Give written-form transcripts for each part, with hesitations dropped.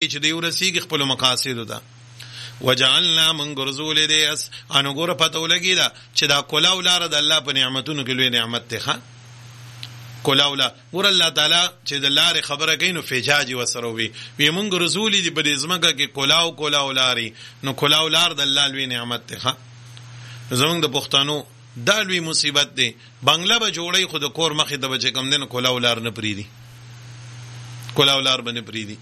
کې چې دی ورسیږي خپل مقاصد ده. وجعلنا من غرزول دیس انو ګوره پته ولګی دا چې دا کولاو لار د الله په نعمتونو کې لوی نعمت ته کولاو لا ور الله تعالی چې د لارې خبره کوي نو فجاج وسره وي من غرزول دی په دې ځمکه کې کولاو لاري نو کولاو لار د الله لوی نعمت ته. زمونږ د پښتنو دا لوی مصیبت دی بنگله به جوړی خود کور مخې د بچ کم دین کولاو لار نه پریدي کولاو لار باندې پریدي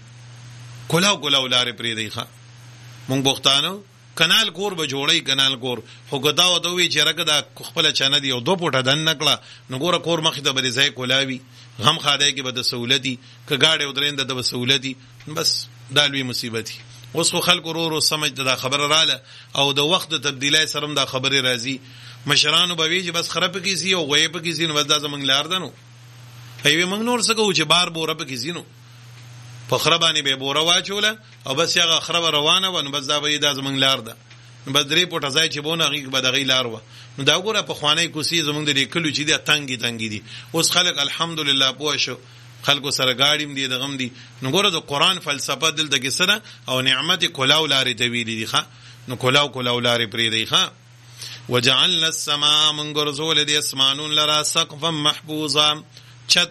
کولاو لار پریدي ښا مونږ پښتانو کنال کور به جوړی کنال کور خو ګدا او دوی چې رګه دا خپل چانه دی او دو پټه دن نکړه نو ګوره کور مخې ته بری ځای کولاوي غم خادای کې به د سہولتي ک گاډي ودرینده د سہولتي بس دا لوی مصیبت دی. اوس خو خلک ورو سمجھ دا خبر رااله او د وخت تبدیلای سره دا خبره راځي مشرانو به وی چې بس خراب کې زی او غیب کې زی نو دا زمنګ لار ده نو هیوی موږ نور څه کوو چې بار بوره په کې زی نو په خرابانی به بوره واچوله او بس هغه خراب روانه و نو بس دا به دا زمنګ لار ده نو بس درې پټه ځای چې بونه هغه به دغه لار و نو دا ګوره په خوانې کوسی زمنګ د لیکلو چې د تنګي دي. اوس خلک الحمدلله پوه شو خلکو سره گاډیم دی د غم دی نو ګوره د قران فلسفه دلته کې سره او نعمت کولاو لارې ته ویلې دي ښا نو کولاو لارې پرې دی ښا. وجعلنا السماء من غرزول دی اسمانون لرا سقفا محفوظا چت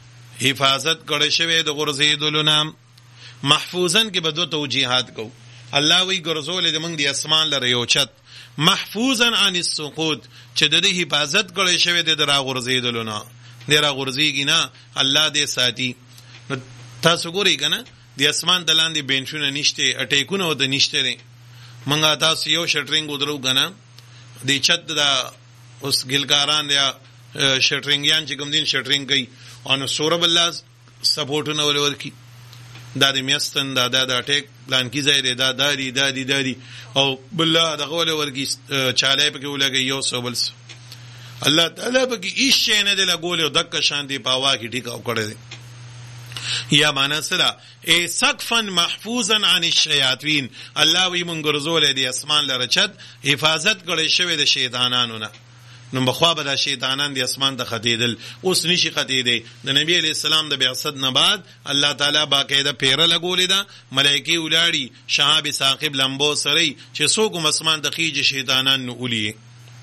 حفاظت کړی شوی د غرزیدلو نام محفوظن کې به دو توجیهات کو الله وی غرزول دی موږ دی اسمان لره یو چت محفوظا عن السقوط چې د دې حفاظت کړی شوی د را غرزیدلو نه دیرا غرزیږي نه الله دې ساتي. تاسو ګورئ کنه د اسمان دلاندې بنچونه نشته اټیکونه وته نشته نه منګه تاسو یو شټرینګ ودرو کنه د چت دا اوس ګلګاران یا شټرینګیان چې کوم دین شټرینګ کوي ان سورب الله سپورټونه ولور کی دا د میستن دا د اټیک پلان کی ځای دا داری او بالله دغه ولور کی چاله په کې ولګي یو سوبلس الله تعالی به کې هیڅ شی نه دی لګول او دک شان دی پاوا کې ټیکاو کړی دی یا معنا سره ای سقفا محفوظا عن الشیاطین الله وی مونږ ګرځول دی اسمان لره چت حفاظت کړی شوی د شیطانانو نه نو بخوا به د شیطانان دی اسمان ته خدیدل اوس نشي خدیدي د نبی علی السلام د بعثت نه بعد الله تعالی باقاعده پیره لګولې ده ملائکی ولاړي شهاب ثاقب لمبو سری چې څوک اسمان د خيج شیطانان نه اولي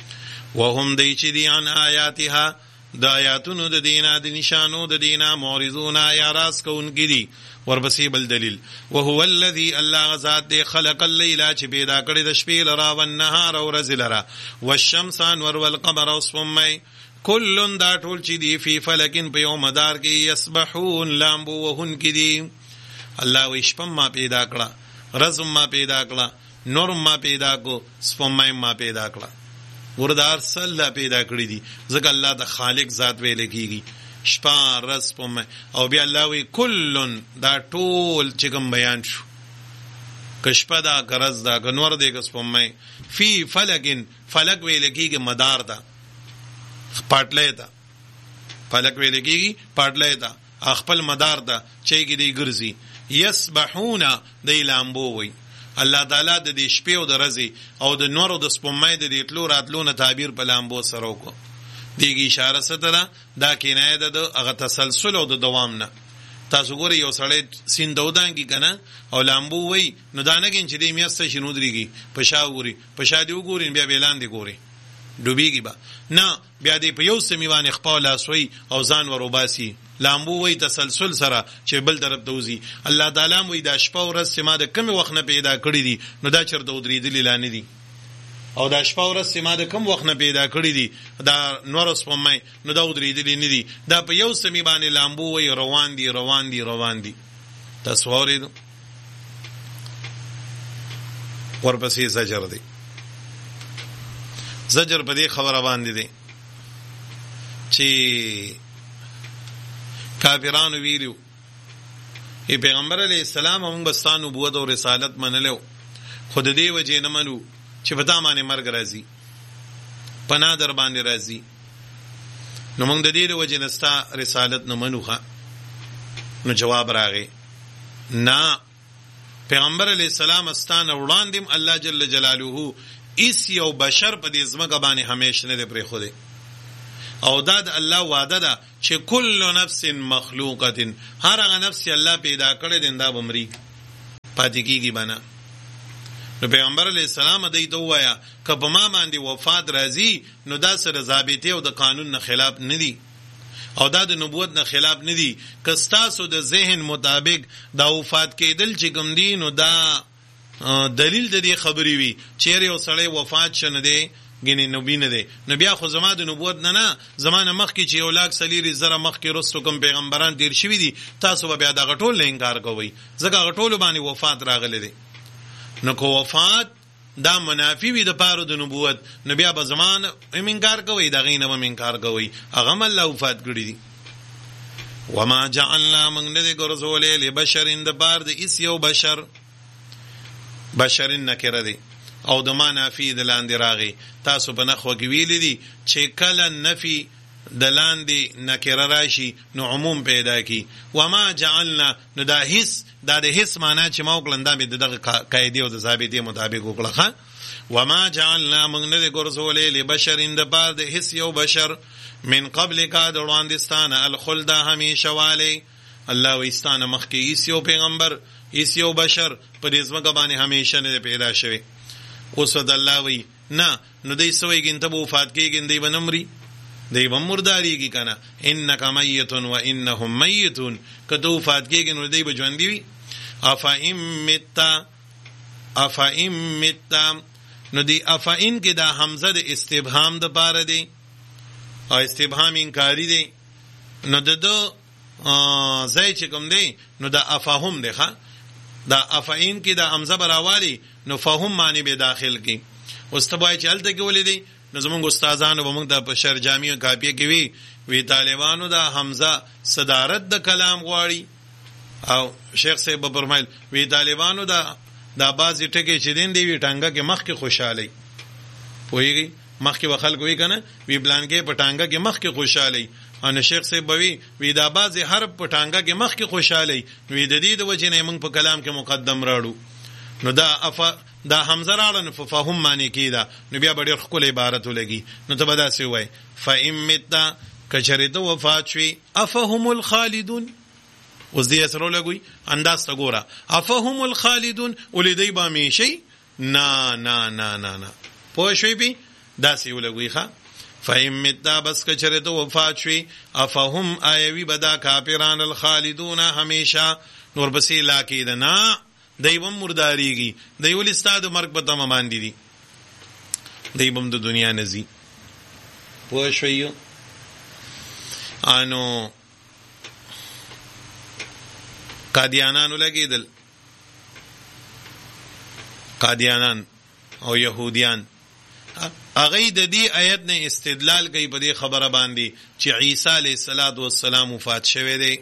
وهم دی چې دی عن آیاتها د آیاتونو د دینا د نشانو د دینا معرضون یا راس کوونکی دي. ورپسې بل دلیل وهو الذي الله ذات دی خلق الليل چې پیدا کړی د شپې لرا او النهار او ورځ لرا والشمس انور والقمر والصمي كل دا ټول چې دی فی فلکن په یو مدار کې یسبحون لامبو وهن کې دي. الله وشپم ما پیدا کړه رزم ما پیدا کړه نور ما پیدا کو سپمای ما پیدا کړه وردار سل پیدا کړی دي ځکه الله د خالق ذات ویل کیږي شپه رس پم او بیا الله وی کلن دا ټول چې کوم بیان شو کشپه دا غرض دا غنور دی کس پم فی فلکن فلک ویل کیږي مدار دا پټلې دا فلک ویل کیږي پټلې دا خپل مدار دا چې کی دی ګرځي یسبحون دی لامبو وی الله تعالی د دې شپې او د ورځې او د نور او د سپومې د دې تلو راتلو نه تعبیر په لامبو سره وکړو دیږي اشاره ستره دا کینه ده د هغه تسلسل او د دوام نه. تاسو ګورئ یو سړی سیندودان کی کنه او لامبو وای نو دانګین چې دې میاسته شنو دريږي پښاوري پښادي وګورین بیا بیلاندې ګوري ډوبېږي با نه بیا دې په یو سمیوان خپل اسوي او ځان وروباسي لامبو وای تسلسل سره چې بل طرف دوزی. الله تعالی وای دا شپه ورځ سما د کم وخت نه پیدا کړی دي نو دا چر د درېدل لانه دي او دا شپه ورځ سما د کم وخت نه پیدا کړی دي دا نور سپمای نو دا درېدل نه دي دا په یو سمی باندې لامبو وای روان دي تصور دې ورپسې زجر په دې خبره باندې دي چې کافرانو ویلو ای پیغمبر علیہ السلام موږ بستان نبوت او رسالت منلو خود دې وجه نه منو چې پتا باندې مرګ راځي پنا در باندې راځي نو موږ د دې وجه نستا رسالت نه منوخه نو جواب راغی نه پیغمبر علیہ السلام استان وړاندې الله جل جلاله ایس یو بشر په دې ځمکه باندې همیشه نه پرې خو دې او دا د الله وعده ده چې کل نفس مخلوقه هر هغه نفس الله پیدا کړی دی دا بمري پاتې کیږي بنا. نو پیغمبر علیه السلام دای ته وایا که په ما باندې وفات راځي نو دا سره ضابطه او د قانون نه خلاف نه دي او دا د نبوت نه خلاف نه دي. که ستاسو د ذهن مطابق دا وفات کېدل چې کوم دي نو دا دلیل د دې خبرې وي چیرې یو سړی وفات شنه دی ګینه نبی نه دی نو بیا خو زما د نبوت نه زمانه مخکې چې یو لاک سلیری زره مخکې رستو کوم پیغمبران تیر شوي دي تاسو به بیا دغه ټول نه انکار کوئ ځکه هغه ټولو باندې وفات راغلی دی. نو که وفات دا منافی وي د پاره د نبوت نو بیا به زمانه انکار کوئ دغې نه به انکار کوئ هغه هم الله وفات کړي دي. وما جعلنا موږ نه دی ګرځولی لبشر د پاره د هېڅ یو بشر نکره دی او د ما نافی د لاندې راغی. تاسو په نحو کې ویلي دي چې کله نفی د لاندې نکره راشي نو عموم پیدا کی. وما جعلنا نو دا حس دا د حس معنا چې ما وکړم دا مې دغه قاعدې او د ضابطې مطابق وکړه. وما جعلنا موږ نه دی ګرځولی لبشر د پاره د هېڅ یو بشر من قبل کا د وړاندېستانه الخلد همیشه والی. الله وایستانه مخکې هېڅ یو پیغمبر هېڅ یو بشر په دې ځمکه باندې همیشه نه پیدا شوی. اوس د الله وی نه نو دی سوی ګین ته به وفات کېږي دی به نه مري دی به مرداریږي که نه. انک میت و انهم میتون که ته وفات کېږي نو دی به ژوندي وي. افئن مت نو دی افئن کې دا حمزه د استبهام د پاره دی او استبهام انکاری دی نو د ځای چې کوم دی نو دا افهم دی ښه دا افئن کې دا حمزه براوالی نو فهم معنی به داخل کی. اوس ته وایي چې هلته کې ولې دی نو زمونږ استادانو به موږ د بشر جامع کاپیه کې وی طالبانو دا حمزه صدارت د کلام غواړي او شیخ صاحب به فرمایل وی طالبانو دا بعضې ټکي چې دین دی وی ټانګه کې مخکې خوشحالي پوهېږي مخکې به خلک وی که نه وی بلانګې په ټانګه کې مخکې خوشحالي او شیخ صاحب به وی دا بعضې حرف په ټانګه کې مخکې خوشحالي وی د دې د وجې نه موږ په کلام کې مقدم راړو. نو دا حمزه راړه نو فهم معنی کېده نو بیا به ډېر ښکلی عبارت ولګي. نو ته به داسې ووایې فإن مت که چېرې ته وفات شوي افهم الخالدون. اوس دې سره ولګوئ انداز ته ګوره افهم الخالدون ولې دی به همیشئ نه نه نه نه نه پوه شوئ پې داسې ولګوئ ښه فإن مت بس که چېرې ته وفات شوي افهم آیوي به دا کافران الخالدون همیشه نور پسې لا کېده نه دی به مرداریږي دی ولې ستا د مرګ په تمه باندې دي دی به هم د دنیا نه ځي. پوه شوئ انو قادیانانو لګېدل قادیانان او یهودیان هغوی د دې آیت نه استدلال کوي په دې خبره باندې چې عیسی علیه السلام وفات شوی دی.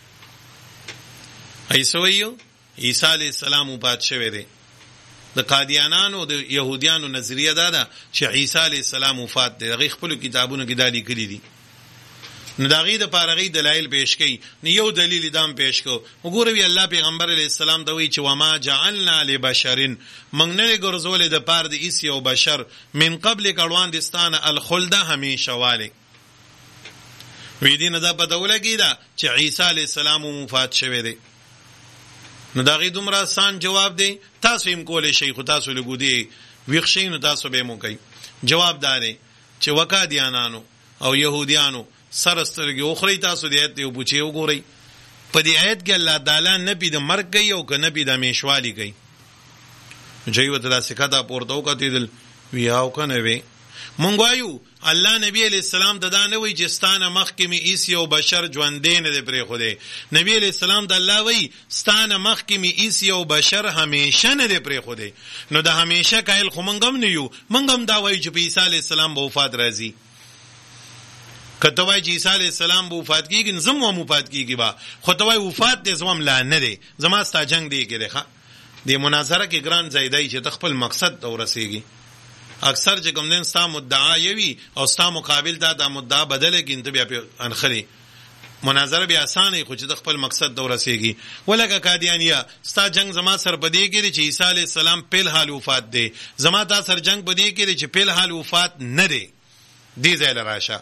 عیسی وایو عیسی علیه السلام وفات شوی دی. د قادیانانو د یهودیانو نظریه دا ده چې عیسی علیه السلام وفات دی. هغوی خپلو کتابونو کې دا لیکلي دي. نو د هغې دپاره هغوی دلایل پیش کوي. نو یو دلیل یې دا هم پیش کو وګوروي الله پیغمبر علیه السلام ته وایي چې وما جعلنا لبشرین موږ نه دی ګرځولی دپاره د هېڅ یو بشر من قبل که وړاندېستانه الخلده همیشه والی. وی دې نه دا پته ولګېده چې عیسی علیه السلام وفات شوی دی. نو د هغې دومره آسان جواب دی تاسو هم کولی شئ خو تاسو لږ دې ویښ شئ نو تاسو به یې مو کوئ. جواب دا دی چې وقادیانانو او یهودیانو سر سترګې وخورئ تاسو د آیت یو پوچې وګورئ په دې آیت کې الله تعالی نفي د مرګ کوي او که نفي د همیشوالي کوي. چې یې ورته داسې کته پورته وکتېدل وي او که نه وی مونږ وایو الله نبی علیہ السلام ته دا نه وایي چې ستانه مخکې مې هېڅ یو بشر ژوندی نه دی پرېښودی. نبی علیہ السلام ته الله وایي ستانه مخکې مې هېڅ یو بشر همیشه نه دی پرېښودی. نو د همیشه قایل خو مونږ هم نه یو. مونږ هم دا وایو چې په عیسی علیہ السلام به وفات راځي. که ته وایي چې عیسی علیه السلام به وفات کېږي نو زم هم وفات کېږي به خو ته وایي وفات دی زما هم لا نه دی زما ستا جنګ دی کې دی ښه دې مناظره کې ګران ځای دی چې ته خپل مقصد ته ورسېږي. اکثر چې کوم دین ستا مدعا یوي او ستا مقابل ته دا مدعا بدله کړي ته بیا پې انخلي مناظره بیا اسانه خو چې د خپل مقصد ته ورسېږي. ولکه قادیانیه ستا جنګ زما سره په دې کې دی چې عیسی علیه السلام په حال وفات دی زما تا سره جنګ په دې کې دی چې په حال وفات نه دی. دې ځای له راشه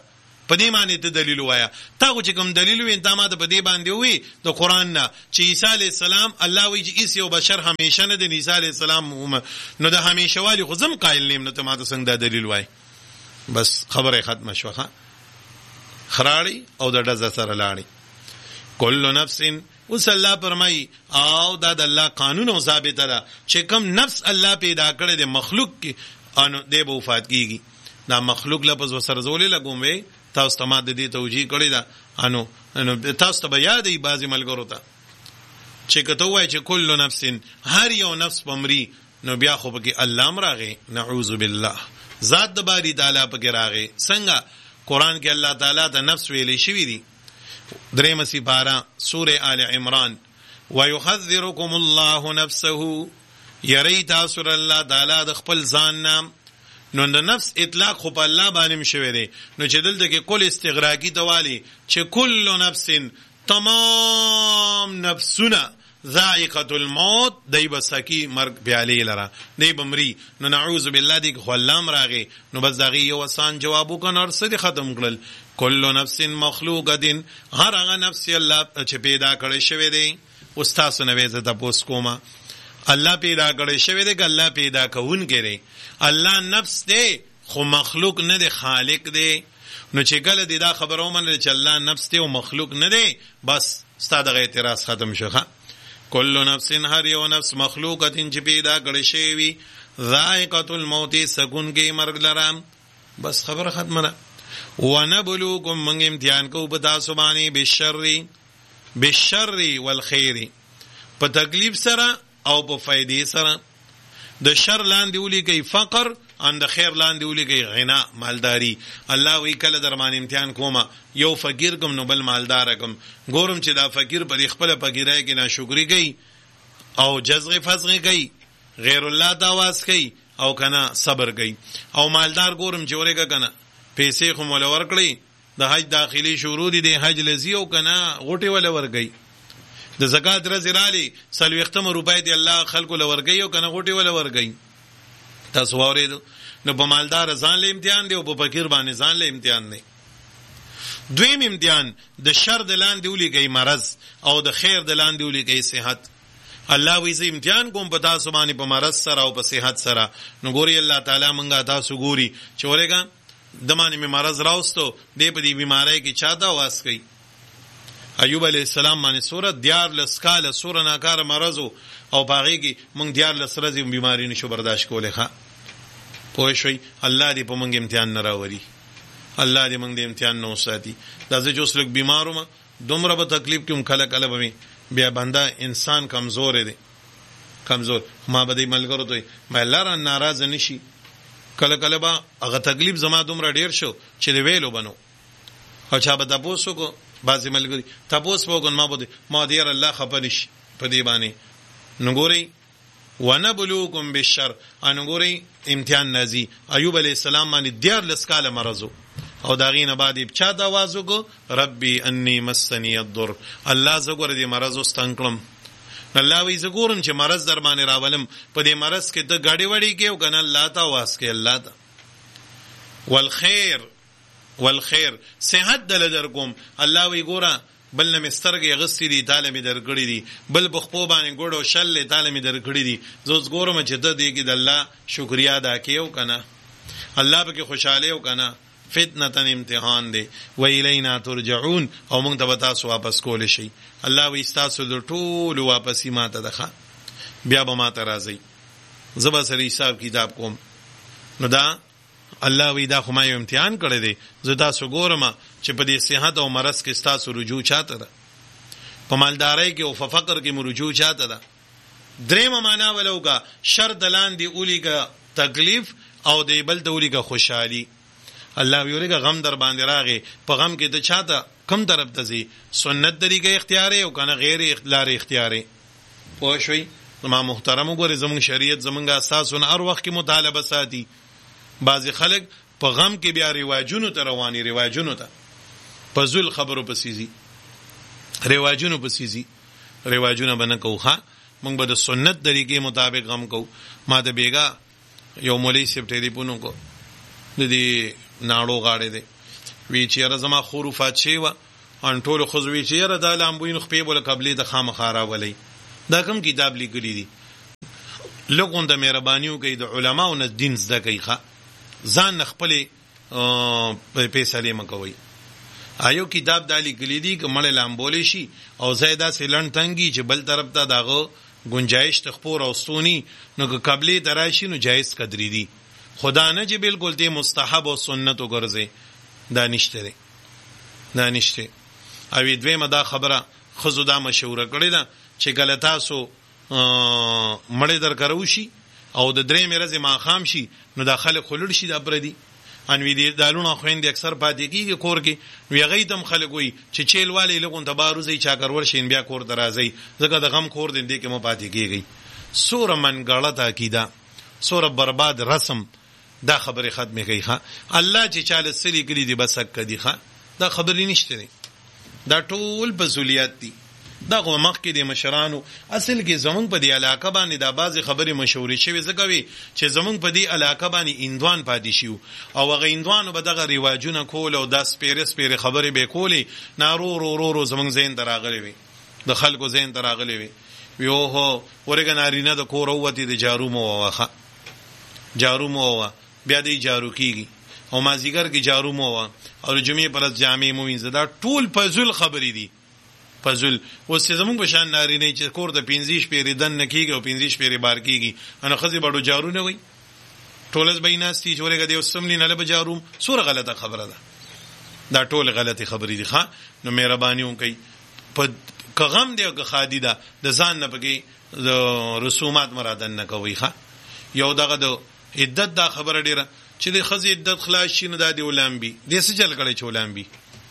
په دې باندې ته دلیل وایا. تا خو چې کوم دلیل وین تا ما ته په دې باندې وی د قران نه چې عیسی علی السلام الله وی چې ایس یو بشر همیشه نه د عیسی علی السلام نو د همیشه والی خو زم قائل نیم. نو ته ما ته څنګه دا دلیل وای؟ بس خبره ختمه شوه. خراړي او د ډزه سره لاړي. کل نفس اوس الله فرمای او دا د الله قانون او ثابت ده چې کوم نفس الله پیدا کړی د مخلوق کې انو دی به وفات کیږي. دا مخلوق لفظ وسره زولې لګوم وي تاسو ته ما د دې توجیه کړی دا انو تاسو ته بیا دی بعضی ملګرو ته چې کته وای چې کل نفس هر یو نفس بمري نو بیا خو پکې الله امراغه نعوذ بالله ذات د باری تعالی پکې راغې. څنګه قران کې الله تعالی ته نفس ویلې شوی دی. دریم سپاره سوره آل عمران ويحذركم الله نفسه یری تاسو الله تعالی د خپل ځان نام. نو د نفس اطلاق خو په الله باندې مشوي دی. نو چې دلته کې کل استغراقی دوالی چې کل نفس تمام نفسونه ذائقه الموت دی بسکی مرګ بیالی لرا دی بمری. نو نعوذ بالله دی خو الله امراغه. نو بس دغه یو آسان جواب وکنه ارسه ختم کړل. کل نفس مخلوقه هر هغه نفس الله چې پیدا کړی شوی دی. استاد نوې زه تاسو کومه الله پیدا کړی شوی دی، الله پیدا کوون کړي. الله نفس دی خو مخلوق نه دی، خالق دی. نو چې کله دی دا خبرو منل چې الله نفس دی او مخلوق نه دی، بس ستاسو د اعتراض ختم شوه. کل نفس هر یو نفس مخلوقه چې پیدا کړی شوی ذائقه الموت سکون کې مرګ لرم. بس خبر ختمه. ونبلوکم من امتحان کو پتا سبانی بالشر والخیر، په تکلیف سره او په فائدې سره. د شر لاندې ولي کوي فقر، ان د خیر لاندې ولي کوي غنا مالداری. الله وی کله درمان امتحان کومه یو فقیر کوم نو بل مالدار کوم. ګورم چې دا فقیر په خپل فقیرای کې ناشکری کوي او جزغ فزغ کوي، غیر الله د आवाज کوي او کنه صبر کوي. او مالدار ګورم چې ورګه کنه پیسې خو مول ورکړي، د حج داخلي شروع دي، د حج لذي او کنه غوټي ول ورګي، د زکات رزرالي سلوختم روپۍ دی الله خلکو لورګي او کنه غوټي ول ورګي. تاسو اورېدو نو په مالدار ځان له امتحان دی او په فقیر باندې ځان له امتحان دی. دویم امتحان د شر د لاندې ولي کوي مرض او د خیر د لاندې ولي کوي صحت. الله وی زه امتحان کوم په تاسو باندې په مرض سره او په صحت سره. نو ګوري الله تعالی مونږه تاسو ګوري چې ورګه دمانه می مرض راوستو دې په دې بیماری کې چاته واس کوي. ایوب علیہ السلام باندې سورۃ دیار لسکاله سور ناکار مرض او باغی کې مونږ دیار لسرزي بیماری نشو برداشت کوله. ښه پوه شئ. الله دې په مونږ امتحان نه راوړي، الله دې مونږ دې امتحان نه وساتي. دا زه جوس لګ بیمارم دومره به تکلیف کوم کله کله به بیا بنده انسان کمزور دی، کمزور. ما به دې ملګرو ته ما لاره ناراض نشي، کله کله به هغه تکلیف زما دومره ډیر شو چې ویلو بنو او چا به تاسو کو بعضی ملګری تاسو وګون ما دې الله خبرش په دې باندې. نو ګوري ونبلوکم بالشر، ان ګوري امتحان نازي. ایوب علیہ السلام باندې دیار لسکاله مرزو او داغینه بعد چا د आवाज وکړو ربي انی مسنی الضر، الله زګور دې مرزو ستنکلم. الله وی زګورم چې مرز در باندې راولم، په دې مرز کې د غاډي وړي کې او کنه الله ته واس کې الله ته. والخير صحت دل درکوم. الله وی ګورا بل نه مسترګي غستی دي تعالی می درګړي دي، بل بخپو باندې ګړو شل تعالی می درګړي دي. زوس ګورم چې د دې کې د الله شکریا ادا کیو کنه، الله به کې خوشاله او کنه. فتنه امتحان دی و الینا ترجعون، او موږ ته تاسو واپس کول شي. الله وی تاسو د ټول واپسی ماته ده، بیا به ماته راځي، زبر سره حساب کتاب کوم. نو دا الله وی دا خو ما یو امتحان کړی دی، زه تاسو ګورم چې په دې صحت او مرض کې تاسو رجوع چاته ده، په مالدارۍ کې او په فقر کې رجوع چاته ده. درېمه معنا ولوګه شر دلان دی اولیګه تکلیف او دی بل دولیګه خوشحالي. الله ویریګه غم در باندې راغی، په غم کې ته چاته کم طرف ته زی سنت طریقې اختیاري او کنه غیر اختیار اختیاري. پوه شئ. ما محترم وګورئ زموږ شریعت زموږ اساسونه هر وخت کې مطالبه ساتي. بعضی خلک په غم کې بیا رواجونو ته رواني، رواجونو ته په ذل خبرو پسیزي، رواجونو پسیزي. رواجونه بنه کوخه موږ به د سنت طریقې مطابق غم کو. ما د بیګا یو مولوی سیب ټلیفون کو د دې ناړو غاړې دی وی چې یاره زما خور وفات شوی وه ان ټولو ښځو وی چې یاره دا لامبوین خپې به له قبلې ته خامخا راولئ. دا کوم کتاب لیکلی دي؟ لږ غونده مهرباني وکئ، د علماو نه دین زده کوئ، ځان نه خپلې فیصلې مه کوئ. یو کتاب دا لیکلی دي که مړی لامبولی شي او ځای داسې لنډ تنګي چې بل طرف ته د هغه گنجایش ته خپور او ستوني، نو که قبلې ته راشي نو جایز قدرې دي، خدا نه چې بلکل دې مستحب او سنت وګرځئ، دا نشته دی، دا نشته. او دویمه دا خبره ښځو دا مشوره کړې ده چې کله تاسو مړی درکره وشي او د درېیمې ورځې ماښام شي نو دا خلک خو لړ شي دا پردي انوي دي دالونه خويندې اکثر پاتې کیږي کور کې، نو هغوی ته هم خلک وایي چې چیل والی لږ غونته بار وځئ چاکر ورشئ بیا کور ته راځئ، ځکه د غم کور دی دې کې مه پاتې کېږئ. څومره منګړه عقیده، څومره برباد رسم، دا خبرې ختمې کوي. الله چې چاله څه لیکلي دي بس حق دي، دا خبرې نشته دی، دا ټول بزولیات دي. دا خو مخکې د مشرانو اصل کې زمونږ په دې علاقه باندې دا بعضې خبرې مشهورې شوې ځکه وي چې زمونږ په دې علاقه باندې هندوان پاتې شي او هغه هندوانو به دغه رواجونه کول او دا سپېرې سپېرې خبرې به یې کولې، نارو زمونږ ذهن ته راغلی وي، د خلکو ذهن ته راغلی وي، وي اوهو ورېږه نارینه د کوره ووتې د جارو مه ووهه، جارو مه ووهه، بیا دی جارو کېږي او مازدیګر کې جارو مه ووهه او د جمعې پر ورځ جامې مه وینځه. دا ټول فضول خبرې دي، فضل. اوس چې زمونږ په شان نارینه چې کور ته 15 شپېرې دن نه کېږي او 15 شپېرې بار کېږي، نو ښځې بړو جارو نه وایي، ټول ورځ به یې ناست دي چې ورېږه دی اوس څملي نه له به جارو. څومره غلطه خبره ده، دا ټولې غلطې خبرې دي. نو مهرباني وکئ، که غم دی او که ښادي ده د ځان نه پکې د رسومات مرادن نه کوئ. یو دغه د عدت دا خبره ډېره چې د ښځې عدت خلاص شي نو دا دې ولامبي، دې څه چل کړی چې ولامبي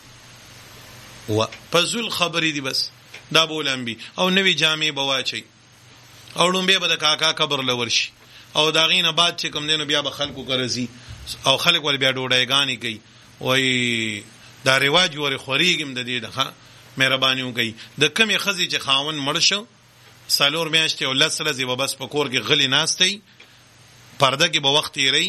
و فضول خبرې دي، بس دا به ولامبي او نوې جامې به واچئ او لومبې به د کاکا قبر له ورشي او د هغې نه بعد چې کوم دی نو بیا به خلکو کره ځي او خلک ول بیا ډوډۍ کوي، وایي دا رواج ورې خورېږم د دې ده. مهرباني وکئ، د کمې ښځې چې خاوند مړ شو 4 میاشتې او 10 ورځې به بس په کور کې غلې ناستئ، پرده کې به وخت تېروئ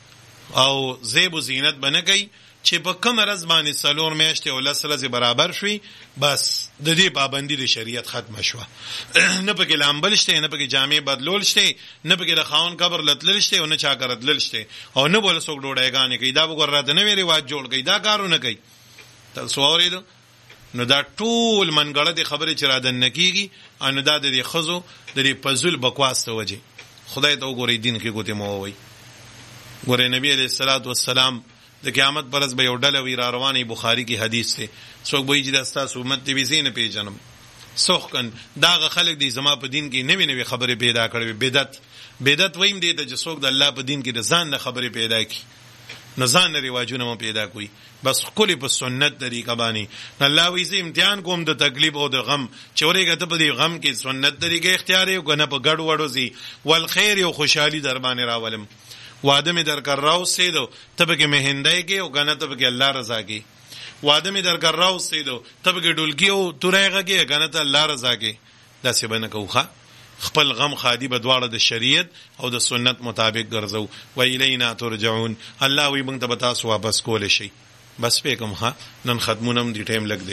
او زیب و زینت به نه کوئ، چې په کومه ورځ باندې 4 میاشتې او 10 ورځې برابر شوي بس د دې پابندي د شریعت ختمه شوه. نه پکې لامبل شته، نه پکې جامې بدلول شته، نه پکې د خاوند قبر لتلل شته او نه چا کر تلل شته او نه بوله څوک ډوډۍ کوي. دا وګوره راته نوې رواج جوړ کوي، دا کارونه کوي. تاسو اورېدو؟ نو دا ټول منګړه خبرې چې را دننه کېږي، نو دا د دې ښځو د دې فضول بکواس ته وجې. خدای ته وګورئ، دین کې ګوتې مه ووئ. ګورئ نبي علیه الصلاة والسلام د قیامت پر ورځ به یو ډله وي را روانې، بخاري کې حدیث دی، څوک به وایي چې دا ستاسو امت دی، زه یې نه پېژنم. سوخکن دا هغه خلک دي زما په دین کې نوې نوې خبرې پیدا کړې. بدعت ویم دی چې څوک د الله په دین کې د ځان نه خبرې پیدا کړي، نه ځان نه رواجونه مو پیدا کوي، بس ښکلې په سنت طریقه باندې. الله وایي زه امتحان کوم د تکلیف او د غم، چې ورېږه ته په دې غم کې سنت طریقه اختیار یې، که نه په ګډ وډو ځي، والخیر او خوشحالي در باندې راولم. واده می در کر راو سیدو تب که مهندای کې او کنه تب که الله رضا کې، واده می در کر راو سیدو تب که ډولکی او تورایغه کې کنه ته الله رضا کې. داسې بنه کوخه خپل غم خادي به دواړه د شریعت او د سنت مطابق ګرځو. و الینا ترجعون، الله وی موږ ته به تاسو واپس کول شي. بس په کوم نن ختمونم دی ټیم لګ دی.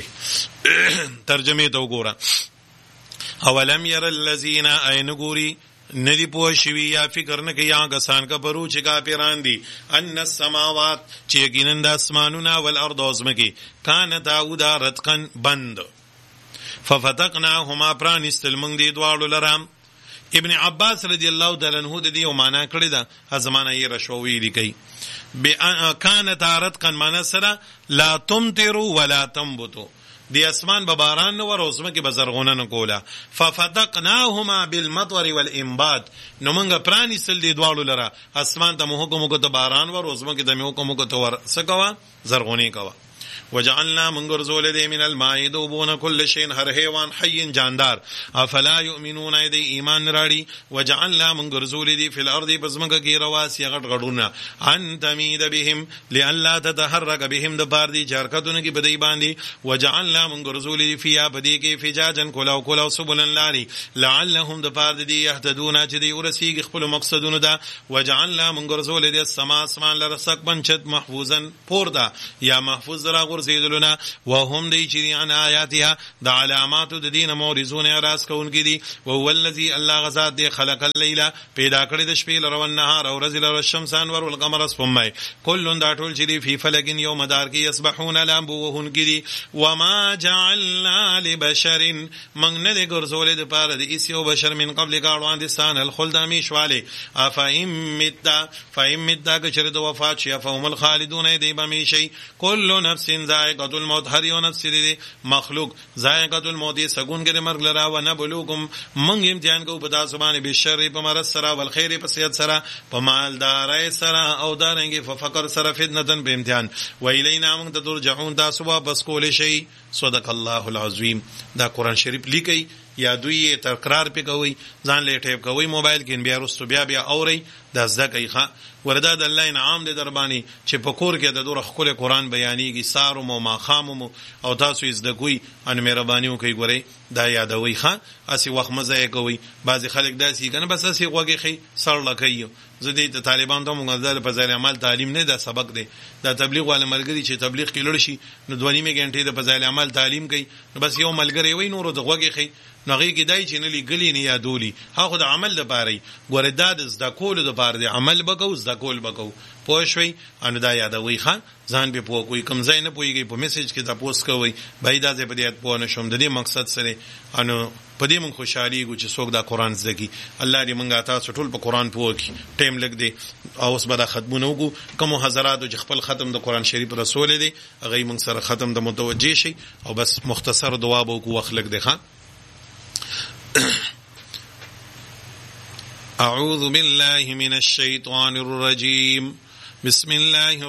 ترجمه ته وګوره. اولم ير الذين اينغوري ندی پوه شوی یا فکر نه کوي هغه کسان کفرو چې کافران دي، ان السماوات چې یقینا د اسمانونه والارض ازمکي کانتا رتقا بند، ففتقناهما پرانستل موږ دې دواړو لرم. ابن عباس رضی الله تعالی عنہ د دې معنا کړی دا زمانه یې رشوی لیکي کانتا رتقا معنا سره لا تمطروا ولا تنبتوا، دی اسمان به باران نه ور اوسمه کې بزرغونه نه کوله. ففتقناهما بالمطر والانبات، نو موږ پرانیستل دی دواړو لره، اسمان ته مو حکم وکړ ته باران ور اوسمه کې د مو حکم وکړ ته ور سکوا زرغونی کوا. وجعلنا من ګرځولې دې من الماء دوبون كل شيء هر حیوان حي جاندار افلا يؤمنون دې ایمان راړي وجعلنا من ګرځولې دې فی الارض بزمګه کې رواسي غټ غړونه ان تمید بهم لئلا تتحرك بهم د بار دي چرکتونه کې بدی باندې وجعلنا من ګرځولې فيها بدی کې فجاجا کلاو سبلا لاري لعلهم د بار دي يهتدون چې دې ورسیږي خپل مقصدونه دا وجعلنا من ګرځولې دې السما اسمان لرسق بنچت محفوظا پوردا یا محفوظ را ګرځیدلونه وهم دې چې عن آیاتها د علامات د دین مورزون راس کوونکې دي وهو الذي الله غزاد دې خلق الليل پیدا کړی د شپې لرو النهار او ورځ لرو الشمس انور والقمر سپمای کلون دا ټول چې فی فلک یوم مدار کې یسبحون لامبو وهن کې وما جعلنا لبشر من نه ګرځولې د پاره د ایسیو بشر من قبل کاروان دي سان الخلد میشواله افایم مددا کچره د وفات شي فهم الخالدون دی بمیشي کل نفس ذائقه الموت هر یو نفس دی مخلوق ذائقه الموت سګون کې مرګ لرا و نبلوکم من امتحان کو پتا سبحانه بالشر په مرض سرا والخير په صحت سرا په مالدار سرا او دارنګ ففقر سرا فتنه په امتحان و الینا من ترجعون تاسو واپس کول شي صدق الله العظیم دا قران شریف لیکي یا دوی تکرار پې کوي ځان له ټیپ کوي موبایل کې بیا رستو بیا اوري دا زکه ښه وردا د الله انعام دې دربانی چې په کور کې د دوه خپل قران بیانېږي سارو مو ما خامو او تاسو یې زده کوي ان مهربانيو کوي ګوري دا یادوي ښه اسی وخت مزه کوي بعضی خلک داسي کنه بس اسی وګي خي سر لکایو زدي د طالبان ته موږ د فضایل عمل تعلیم نه دا سبق دی دا تبلیغ ولا ملګری چې تبلیغ کې لړ شي نو 2 نیمه غنټه د فضایل عمل تعلیم کوي بس یو ملګری وای نور د وګي خي نغې کې دای چې نلی ګلی نه یادولي هغه د عمل لپاره ګوره د زده کول لپاره د عمل بکو زده کول بکو پوه شوي ان دا یادوي ښه ځان به پوه کوی کم ځای نه پويږي په میسج کې دا پوسټ کوي بای دا زه په دې پوه نشم د دې مقصد سره انو په دې مون خوشحالي ګو چې څوک دا قران زګي الله دې مونږه تاسو ټول په قران پوه کی ټیم لګ دی او اوس به دا ختمونه وګو کوم حضرات چې خپل ختم د قران شریف رسول دی هغه مونږ سره ختم د متوجي شي او بس مختصر دعا به کو وخت لګ دی ښه أعوذ بالله من الشيطان الرجيم بسم الله